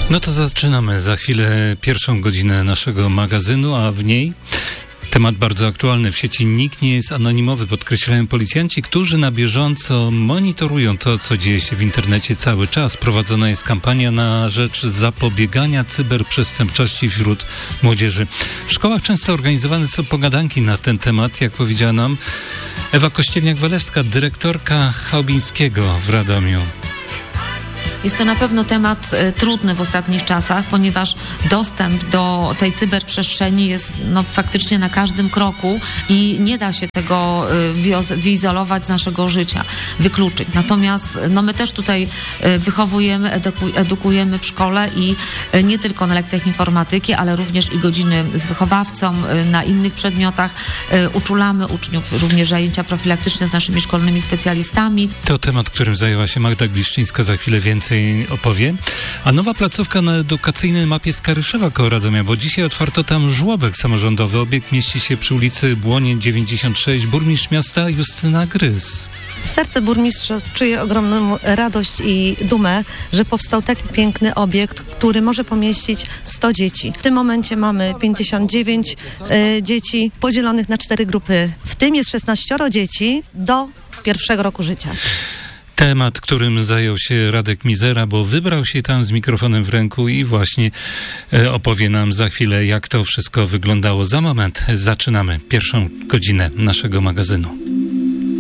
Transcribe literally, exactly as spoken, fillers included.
No to zaczynamy za chwilę pierwszą godzinę naszego magazynu, a w niej temat bardzo aktualny. W sieci nikt nie jest anonimowy, podkreślają policjanci, którzy na bieżąco monitorują to, co dzieje się w internecie cały czas. Prowadzona jest kampania na rzecz zapobiegania cyberprzestępczości wśród młodzieży. W szkołach często organizowane są pogadanki na ten temat, jak powiedziała nam Ewa Kościelniak-Walewska, dyrektorka Chałubińskiego w Radomiu. Jest to na pewno temat y, trudny w ostatnich czasach, ponieważ dostęp do tej cyberprzestrzeni jest no, faktycznie na każdym kroku i nie da się tego y, wyizolować z naszego życia, wykluczyć. Natomiast no, my też tutaj y, wychowujemy, eduku, edukujemy w szkole i y, nie tylko na lekcjach informatyki, ale również i godziny z wychowawcą, y, na innych przedmiotach. Y, uczulamy uczniów, również zajęcia profilaktyczne z naszymi szkolnymi specjalistami. To temat, którym zajęła się Magda Gliszczyńska, za chwilę więcej opowie. A nowa placówka na edukacyjnej mapie Skaryszewa koło Radomia, bo dzisiaj otwarto tam żłobek samorządowy. Obiekt mieści się przy ulicy Błonie dziewięćdziesiąt sześć. Burmistrz miasta Justyna Grys. Serce burmistrza czuje ogromną radość i dumę, że powstał taki piękny obiekt, który może pomieścić sto dzieci. W tym momencie mamy pięćdziesiąt dziewięć y, dzieci podzielonych na cztery grupy. W tym jest szesnaście dzieci do pierwszego roku życia. Temat, którym zajął się Radek Mizera, bo wybrał się tam z mikrofonem w ręku i właśnie e, opowie nam za chwilę, jak to wszystko wyglądało. Za moment zaczynamy pierwszą godzinę naszego magazynu.